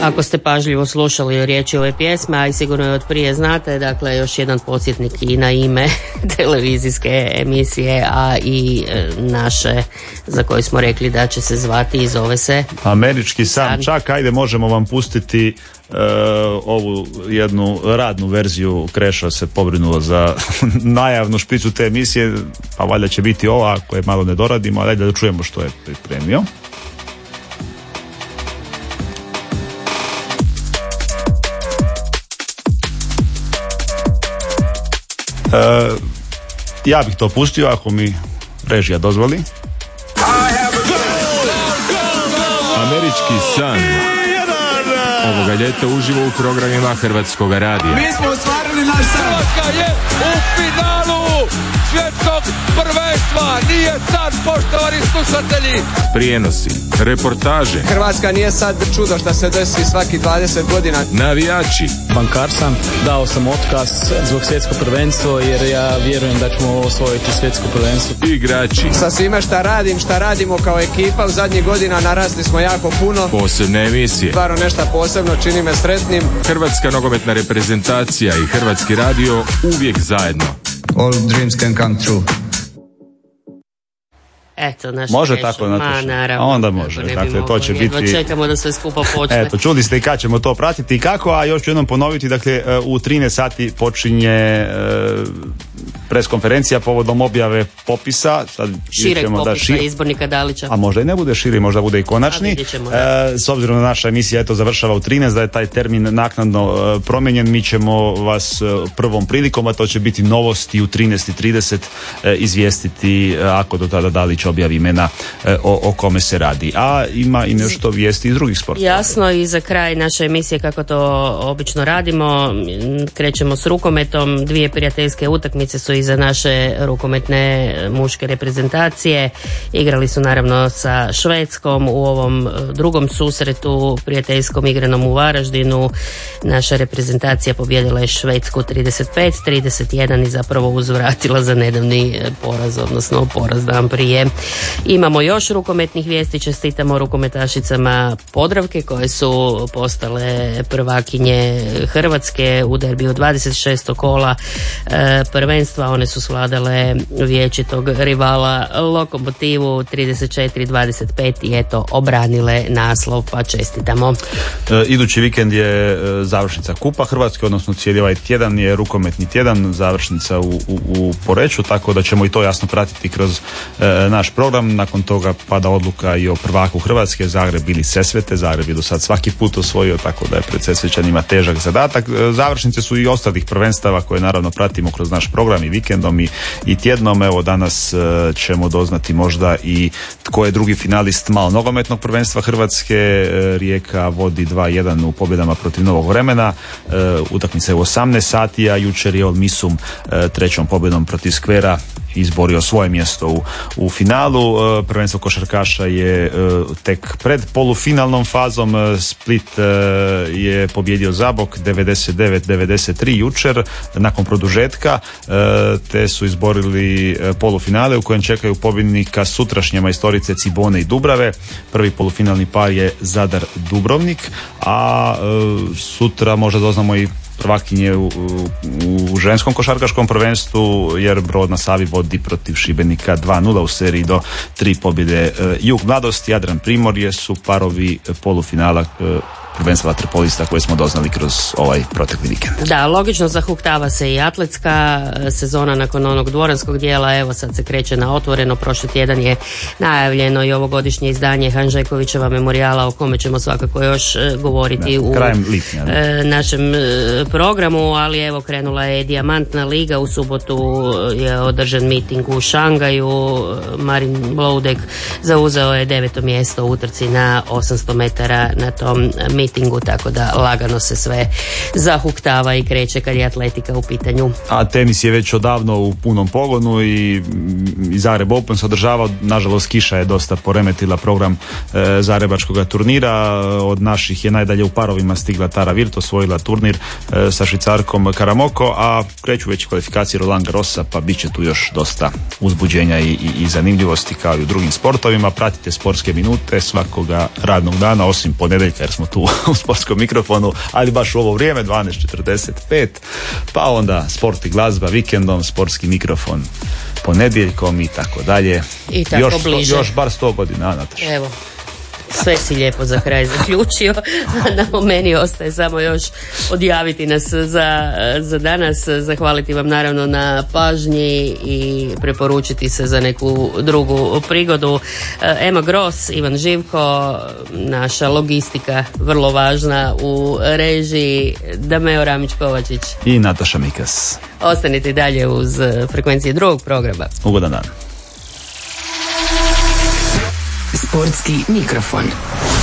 Ako ste pažljivo slušali riječi ove pjesme, a i sigurno je od prije znate, dakle još jedan podsjetnik i na ime televizijske emisije, a i naše za koje smo rekli da će se zvati i zove se Američki san. Čak ajde možemo vam pustiti ovu jednu radnu verziju. Krešo se pobrinuo za najavnu špicu te emisije, pa valjda će biti ova koje malo ne doradimo, ali da čujemo što je pripremio. Ja bih to pustio ako mi režija dozvoli. Američki san. Ovoga ljeta uživo u programima Hrvatskog radija. Mi smo ostvarili naš san. Hrvatska je u finalu svjetskog prvenstva. Nije san, poštovani slušatelji. Prijenosi, reportaže. Hrvatska nije sad čudo što se desi svaki 20 godina. Navijači. Bankar sam, dao sam otkaz zbog svjetsko prvenstvo jer ja vjerujem da ćemo osvojiti svjetsko prvenstvo. Igrači. Sa svime šta radimo kao ekipa u zadnjih godina narasli smo jako puno. Posebne emisije. Stvarno nešto posebno čini me sretnim. Hrvatska nogometna reprezentacija i Hrvatski radio uvijek zajedno. All dreams can come true. Eto, može tako, naravno. A onda može. Dakle, to će biti. Čekamo da sve skupa počne. Eto, čuli ste i kad ćemo to pratiti i kako, a još ću jednom ponoviti, dakle, u 13 sati počinje preskonferencija povodom objave popisa. Sad šireg popisa izbornika Dalića. A možda i ne bude širi, možda bude i konačni. S obzirom na naša emisija završava u 13, da je taj termin naknadno promijenjen, mi ćemo vas prvom prilikom, a to će biti novosti u 13:30 izvijestiti ako do tada Dalić objavi imena o kome se radi. A ima i nešto vijesti iz drugih sportova. Jasno, i za kraj naše emisije, kako to obično radimo, krećemo s rukometom. 2 prijateljske utakmice su iza naše rukometne muške reprezentacije. Igrali su naravno sa Švedskom u ovom drugom susretu prijateljskom igranom u Varaždinu. Naša reprezentacija pobijedila je Švedsku 35-31 i zapravo uzvratila za nedavni poraz, odnosno poraz dan prije. Imamo još rukometnih vijesti, čestitamo rukometašicama Podravke koje su postale prvakinje Hrvatske u derbiju 26. kola prvenstva. One su svladale vječitog rivala Lokomotivu 34-25 i eto obranile naslov, pa čestitamo. Idući vikend je završnica Kupa Hrvatske, odnosno cijeli ovaj tjedan je rukometni tjedan, završnica u Poreču, tako da ćemo i to jasno pratiti kroz naš program. Nakon toga pada odluka i o prvaku Hrvatske, Zagreb ili Sesvete. Zagreb je do sad svaki put osvojio, tako da je pred Sesvećanima težak zadatak. Završnice su i ostalih prvenstava koje naravno pratimo kroz naš program i vikendom i tjednom. Evo danas ćemo doznati možda i tko je drugi finalist malo nogometnog prvenstva Hrvatske. Rijeka vodi 2-1 u pobjedama protiv Novog Vremena. Utakmica je u 18 sati, a jučer je Misum trećom pobjedom protiv Skvera izborio svoje mjesto u finalu. Prvenstvo košarkaša je tek pred polufinalnom fazom. Split je pobjedio Zabok 99-93 jučer nakon produžetka, te su izborili polufinale u kojem čekaju pobjednika sutrašnje majstorice Cibone i Dubrave. Prvi polufinalni par je Zadar Dubrovnik, a sutra možda doznamo i prvakinje u ženskom košarkaškom prvenstvu, jer Brod na Savi vodi protiv Šibenika 2-0 u seriji do 3 pobjede. Jug Mladost, Jadran Primorje su parovi polufinala prvenstva vaterpolista koje smo doznali kroz ovaj protekli vikend. Da, logično zahuktava se i atletska sezona nakon onog dvoranskog dijela. Evo sad se kreće na otvoreno. Prošli tjedan je najavljeno i ovogodišnje izdanje Hanžekovićeva memorijala, o kome ćemo svakako još govoriti u našem programu, ali evo krenula je Dijamantna liga. U subotu je održan miting u Šangaju. Marin Bloudek zauzeo je 9. mjesto u utrci na 800 metara na tom mitingu, tako da lagano se sve zahuktava i kreće kad je atletika u pitanju. A tenis je već odavno u punom pogonu i Zagreb Open se održava. Nažalost, kiša je dosta poremetila program zagrebačkog turnira. Od naših je najdalje u parovima stigla Tara Virt, osvojila turnir sa Švicarkom Karamoko, a kreću već kvalifikacije Roland Garrosa, pa bit će tu još dosta uzbuđenja i zanimljivosti kao i u drugim sportovima. Pratite Sportske minute svakoga radnog dana, osim ponedjeljka jer smo tu u sportskom mikrofonu, ali baš u ovo vrijeme 12:45, pa onda sport i glazba vikendom, sportski mikrofon ponedjeljkom i tako dalje. I tako bliže. Još bar 100 godina, Nataša. Evo, sve si lijepo za kraj zaključio, a meni ostaje samo još odjaviti nas za danas, zahvaliti vam naravno na pažnji i preporučiti se za neku drugu prigodu. Ema Gros, Ivan Živko, naša logistika vrlo važna u režiji, Dameo Ramić-Kovačić i Nataša Mikas. Ostanite dalje uz frekvencije drugog programa. Ugodan dan. Sportski mikrofon.